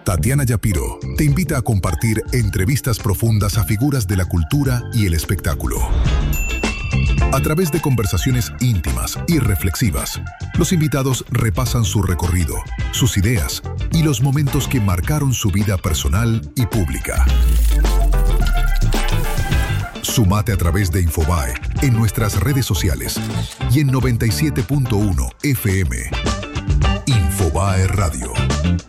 Tatiana Yapiro te invita a compartir entrevistas profundas a figuras de la cultura y el espectáculo. A través de conversaciones íntimas y reflexivas, los invitados repasan su recorrido, sus ideas y los momentos que marcaron su vida personal y pública. Sumate a través de Infobae en nuestras redes sociales y en 97.1 FM. Infobae Radio.